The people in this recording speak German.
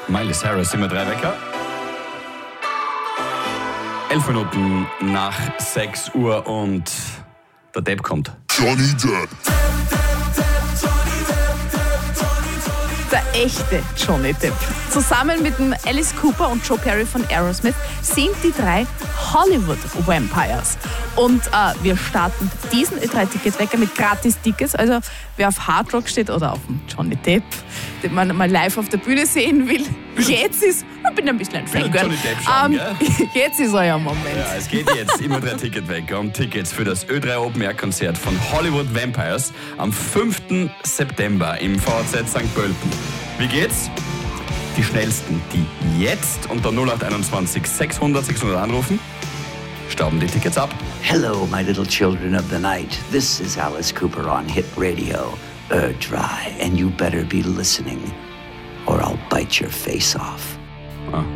Miley Cyrus, immer 3 Wecker. 11 Minuten nach 6 Uhr und der Depp kommt. Johnny Depp. Der echte Johnny Depp. Zusammen mit dem Alice Cooper und Joe Perry von Aerosmith sind die 3 Hollywood Vampires. Und wir starten diesen E3-Ticketwecker mit Gratis-Tickets. Also wer auf Hard Rock steht oder auf dem Johnny Depp, den man mal live auf der Bühne sehen will, jetzt ist, ich bin ein bisschen ein Fangirl. Johnny Depp schauen, jetzt ist euer Moment. Ja, es geht jetzt immer 3 Ticketwecker um Tickets für das Ö3 Open Air Konzert von Hollywood Vampires am 5. September im VZ St. Pölten. Wie geht's? Die Schnellsten, die jetzt unter 0821 600 anrufen, stauben die Tickets ab. Hello, my little children of the night. This is Alice Cooper on Hit Radio, Dry, and you better be listening, or I'll bite your face off.